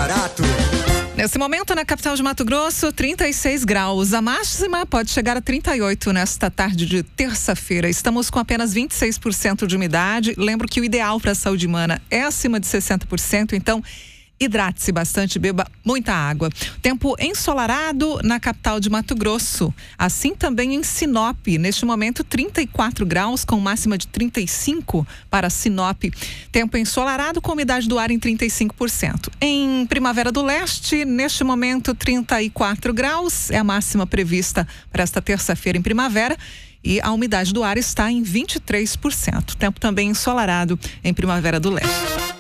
barato. Nesse momento, na capital de Mato Grosso, 36 graus. A máxima pode chegar a 38 nesta tarde de terça-feira. Estamos com apenas 26% de umidade. Lembro que o ideal para a saúde humana é acima de 60%, então hidrate-se bastante, beba muita água. Tempo ensolarado na capital de Mato Grosso. Assim também em Sinop. Neste momento, 34 graus, com máxima de 35 para Sinop. Tempo ensolarado com umidade do ar em 35%. Em Primavera do Leste, neste momento, 34 graus. É a máxima prevista para esta terça-feira em Primavera. E a umidade do ar está em 23%. Tempo também ensolarado em Primavera do Leste.